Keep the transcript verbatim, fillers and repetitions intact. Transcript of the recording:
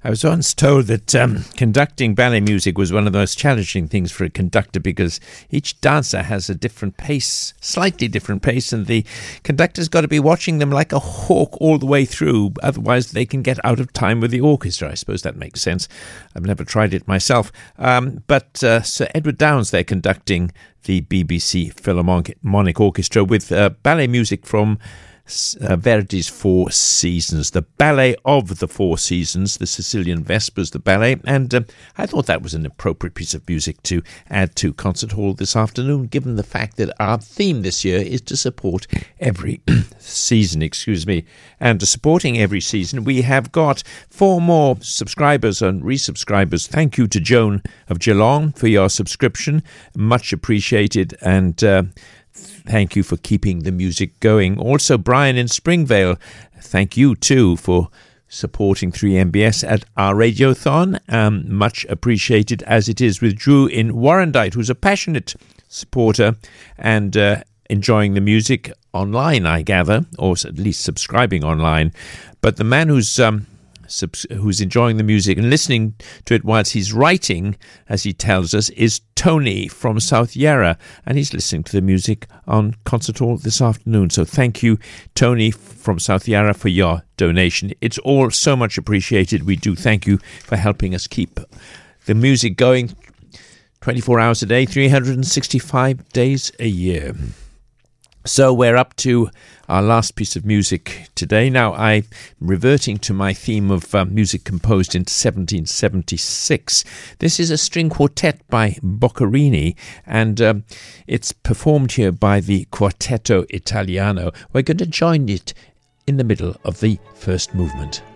I was once told that um, conducting ballet music was one of the most challenging things for a conductor because each dancer has a different pace, slightly different pace, and the conductor's got to be watching them like a hawk all the way through. Otherwise, they can get out of time with the orchestra. I suppose that makes sense. I've never tried it myself. Um, but uh, Sir Edward Downes, they're conducting the B B C Philharmonic Orchestra with uh, ballet music from Uh, Verdi's Four Seasons, the ballet of the Four Seasons, the Sicilian Vespers, the ballet, and uh, I thought that was an appropriate piece of music to add to Concert Hall this afternoon, given the fact that our theme this year is to support every season, excuse me, and supporting every season, we have got four more subscribers and resubscribers. Thank you to Joan of Geelong for your subscription, much appreciated, and uh, thank you for keeping the music going. Also, Brian in Springvale, thank you too for supporting three M B S at our Radiothon. Um, much appreciated, as it is with Drew in Warrandyte, who's a passionate supporter and uh, enjoying the music online, I gather, or at least subscribing online. But the man who's um, subs- who's enjoying the music and listening to it whilst he's writing, as he tells us, is Tony from South Yarra, and he's listening to the music on Concert Hall this afternoon. So thank you, Tony from South Yarra, for your donation. It's all so much appreciated. We do thank you for helping us keep the music going twenty-four hours a day, three hundred sixty-five days a year. So we're up to our last piece of music today. Now, I'm reverting to my theme of uh, music composed in seventeen seventy-six. This is a string quartet by Boccherini, and um, it's performed here by the Quartetto Italiano. We're going to join it in the middle of the first movement.